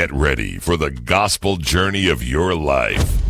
Get ready for the gospel journey of your life.